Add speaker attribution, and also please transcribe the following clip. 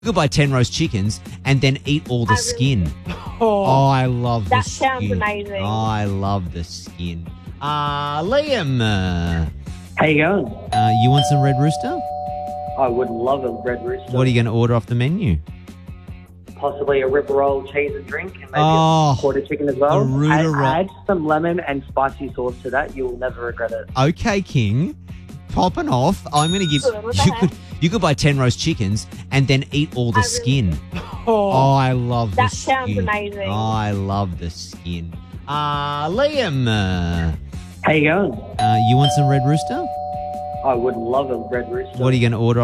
Speaker 1: You could buy 10 roast chickens and then eat all the skin. Oh, I love the skin.
Speaker 2: That sounds amazing.
Speaker 1: Oh, I love the skin. Liam,
Speaker 3: How you going?
Speaker 1: you want some Red Rooster?
Speaker 3: I would love a red rooster.
Speaker 1: What are you going to order off the menu?
Speaker 3: Possibly a rib roll, cheese and drink, and maybe
Speaker 1: Oh,
Speaker 3: a quarter chicken as well.
Speaker 1: a Rooter roll.
Speaker 3: Add some lemon and spicy sauce to that. You'll never regret it.
Speaker 1: Okay, King. Popping off. I'm going to give you could buy 10 roast chickens and then eat all the skin. Oh, I love the skin.
Speaker 2: That sounds amazing.
Speaker 1: Oh, I love the skin. Liam,
Speaker 3: How you going?
Speaker 1: you want some Red Rooster?
Speaker 3: I would love a red rooster.
Speaker 1: What are you going to order